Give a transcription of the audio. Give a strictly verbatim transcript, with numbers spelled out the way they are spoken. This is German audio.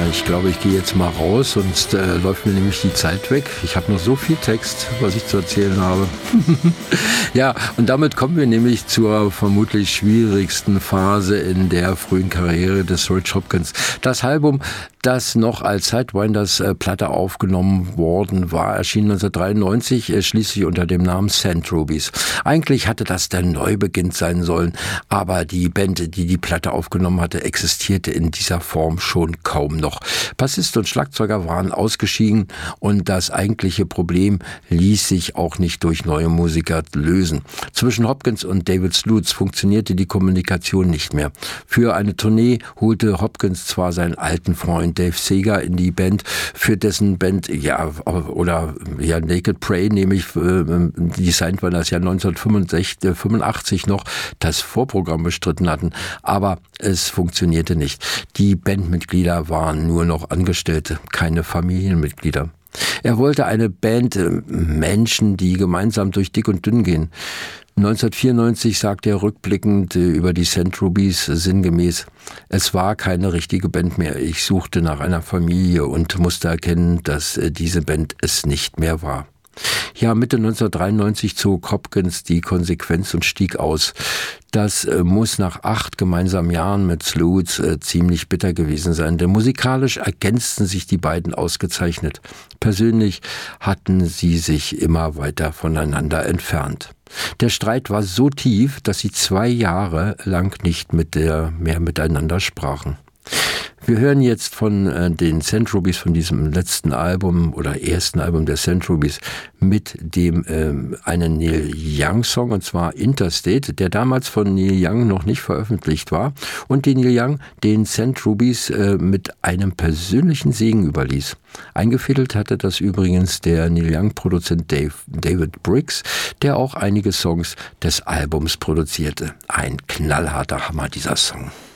Ich glaube, ich gehe jetzt mal raus, sonst äh, läuft mir nämlich die Zeit weg. Ich habe noch so viel Text, was ich zu erzählen habe. Ja, und damit kommen wir nämlich zur vermutlich schwierigsten Phase in der frühen Karriere des Rich Hopkins. Das Album, das noch als Sidewinders äh, Platte aufgenommen worden war, erschien neunzehnhundertdreiundneunzig, äh, schließlich unter dem Namen Saint Rubies. Eigentlich hatte das der Neubeginn sein sollen, aber die Band, die die Platte aufgenommen hatte, existierte in dieser Form schon kaum noch. Bassist und Schlagzeuger waren ausgeschieden und das eigentliche Problem ließ sich auch nicht durch neue Musiker lösen. Zwischen Hopkins und David Slutz funktionierte die Kommunikation nicht mehr. Für eine Tournee holte Hopkins zwar seinen alten Freund Dave Seeger in die Band, für dessen Band, ja, oder ja, Naked Prey, nämlich, die Sidewinders ja neunzehnhundertfünfundachtzig noch das Vorprogramm bestritten hatten, aber es funktionierte nicht. Die Bandmitglieder waren nur noch Angestellte, keine Familienmitglieder. Er wollte eine Band, Menschen, die gemeinsam durch dick und dünn gehen. neunzehnhundertvierundneunzig sagte er rückblickend über die Saint Rubies sinngemäß: Es war keine richtige Band mehr. Ich suchte nach einer Familie und musste erkennen, dass diese Band es nicht mehr war. Ja, Mitte neunzehnhundertdreiundneunzig zog Hopkins die Konsequenz und stieg aus. Das äh, muss nach acht gemeinsamen Jahren mit Slutz äh, ziemlich bitter gewesen sein, denn musikalisch ergänzten sich die beiden ausgezeichnet. Persönlich hatten sie sich immer weiter voneinander entfernt. Der Streit war so tief, dass sie zwei Jahre lang nicht mit der, mehr miteinander sprachen. Wir hören jetzt von äh, den Saint Rubies, von diesem letzten Album oder ersten Album der Saint Rubies, mit dem ähm, einen Neil Young Song, und zwar Interstate, der damals von Neil Young noch nicht veröffentlicht war und den Neil Young den Saint Rubies äh, mit einem persönlichen Segen überließ. Eingefädelt hatte das übrigens der Neil Young-Produzent Dave, David Briggs, der auch einige Songs des Albums produzierte. Ein knallharter Hammer, dieser Song.